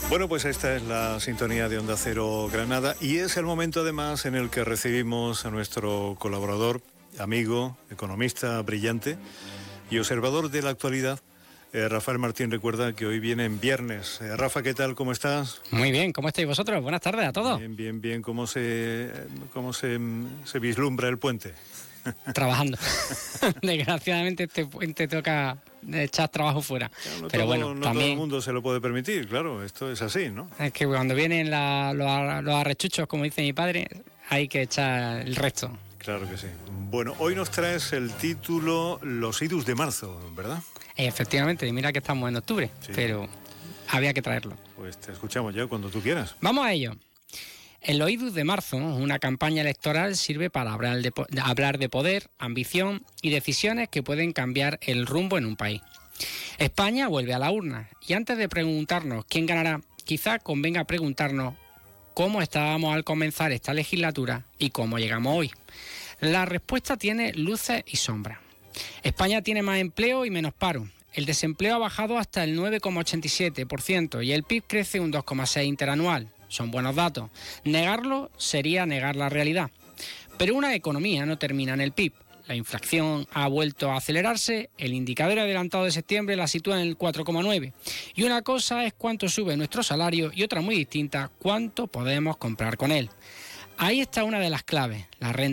Bueno, pues esta es la sintonía de Onda Cero Granada y es el momento además en el que recibimos a nuestro colaborador, amigo, economista brillante y observador de la actualidad, Rafael Martín. Recuerda que hoy viene en viernes. Rafa, ¿qué tal? ¿Cómo estás? Muy bien, ¿cómo estáis vosotros? Buenas tardes a todos. Bien. ¿Cómo se vislumbra el puente? Trabajando. Desgraciadamente este puente toca echar trabajo fuera. Claro, pero bueno, no también todo el mundo se lo puede permitir, claro, esto es así, ¿no? es que cuando vienen los arrechuchos, como dice mi padre, hay que echar el resto. Claro que sí. Bueno, hoy nos traes el título Los idus de marzo, ¿verdad? Efectivamente, mira que estamos en octubre, Sí. Pero había que traerlo. Pues te escuchamos ya cuando tú quieras. Vamos a ello. En los idus de marzo, una campaña electoral sirve para hablar de poder, ambición y decisiones que pueden cambiar el rumbo en un país. España vuelve a la urna y antes de preguntarnos quién ganará, quizá convenga preguntarnos cómo estábamos al comenzar esta legislatura y cómo llegamos hoy. La respuesta tiene luces y sombras. España tiene más empleo y menos paro. El desempleo ha bajado hasta el 9,87% y el PIB crece un 2,6% interanual. Son buenos datos. Negarlo sería negar la realidad. Pero una economía no termina en el PIB. La inflación ha vuelto a acelerarse, el indicador adelantado de septiembre la sitúa en el 4,9%. Y una cosa es cuánto sube nuestro salario y otra muy distinta, cuánto podemos comprar con él. Ahí está una de las claves, la renta.